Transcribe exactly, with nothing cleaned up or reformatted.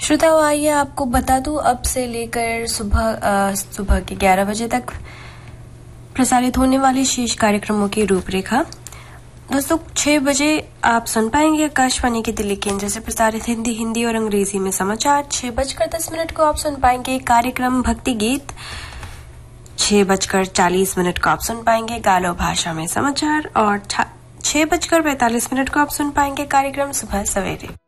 श्रोताओं, आइए आपको बता दूं अब से लेकर सुबह सुबह के ग्यारह बजे तक प्रसारित होने वाले शेष कार्यक्रमों की रूपरेखा। दोस्तों, छह बजे आप सुन पाएंगे आकाशवाणी के दिल्ली केंद्र से प्रसारित हिंदी हिंदी और अंग्रेजी में समाचार। छह बजकर दस मिनट को आप सुन पाएंगे कार्यक्रम भक्ति गीत। छह बजकर चालीस मिनट को आप सुन पाएंगे गालो भाषा में समाचार और छह बजकर पैंतालीस मिनट को आप सुन पाएंगे कार्यक्रम सुबह सवेरे।